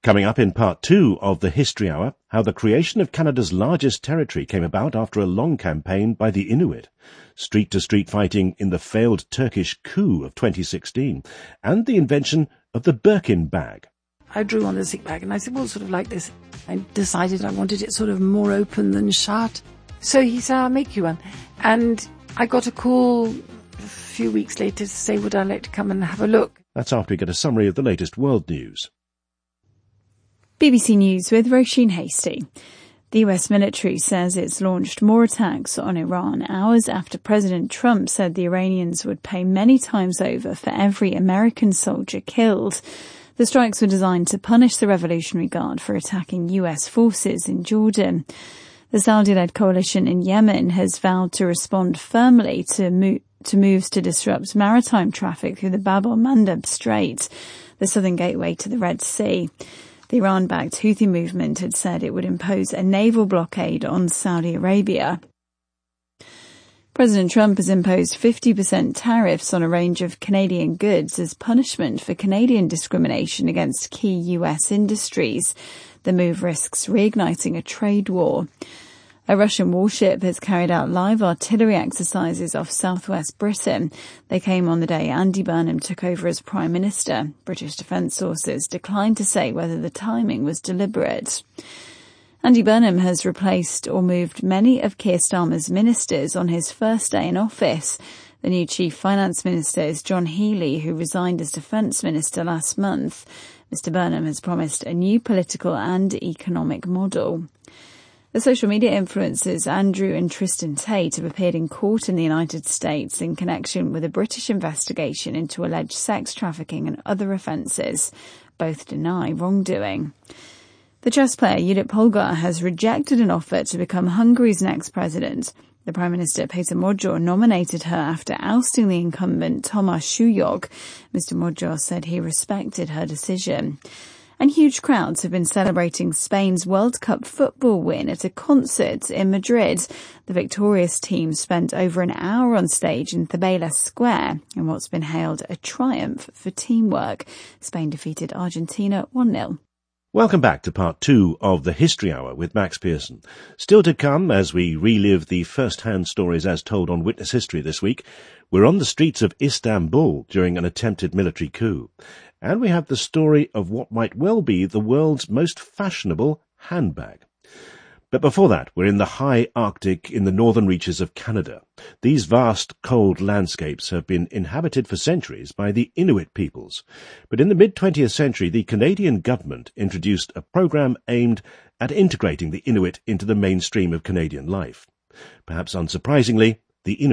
Coming up in part 2 of the History Hour, how the creation of Canada's largest territory came about after a long campaign by the Inuit, street-to-street fighting in the failed Turkish coup of 2016, and the invention of the Birkin bag. I drew on the sick bag and I said, well, sort of like this. I decided I wanted it sort of more open than shut. So he said, I'll make you one. And I got a call a few weeks later to say, would I like to come and have a look? That's after we get a summary of the latest world news. BBC News with Roisin Hasty. The US military says it's launched more attacks on Iran hours after President Trump said the Iranians would pay many times over for every American soldier killed. The strikes were designed to punish the Revolutionary Guard for attacking US forces in Jordan. The Saudi-led coalition in Yemen has vowed to respond firmly to moves to disrupt maritime traffic through the Bab el-Mandeb Strait, the southern gateway to the Red Sea. The Iran-backed Houthi movement had said it would impose a naval blockade on Saudi Arabia. President Trump has imposed 50% tariffs on a range of Canadian goods as punishment for Canadian discrimination against key US industries. The move risks reigniting a trade war. A Russian warship has carried out live artillery exercises off southwest Britain. They came on the day Andy Burnham took over as Prime Minister. British defence sources declined to say whether the timing was deliberate. Andy Burnham has replaced or moved many of Keir Starmer's ministers on his first day in office. The new Chief Finance Minister is John Healey, who resigned as Defence Minister last month. Mr Burnham has promised a new political and economic model. The social media influencers Andrew and Tristan Tate have appeared in court in the United States in connection with a British investigation into alleged sex trafficking and other offences. Both deny wrongdoing. The chess player Judith Polgar has rejected an offer to become Hungary's next president. The Prime Minister Péter Magyar nominated her after ousting the incumbent Tamás Súlyog. Mr Magyar said he respected her decision. And huge crowds have been celebrating Spain's World Cup football win at a concert in Madrid. The victorious team spent over an hour on stage in Cibeles Square in what's been hailed a triumph for teamwork. Spain defeated Argentina 1-0. Welcome back to part 2 of the History Hour with Max Pearson. Still to come as we relive the first-hand stories as told on Witness History this week, we're on the streets of Istanbul during an attempted military coup. And we have the story of what might well be the world's most fashionable handbag. But before that, we're in the high Arctic in the northern reaches of Canada. These vast, cold landscapes have been inhabited for centuries by the Inuit peoples. But in the mid-20th century, the Canadian government introduced a program aimed at integrating the Inuit into the mainstream of Canadian life. Perhaps unsurprisingly, the Inuit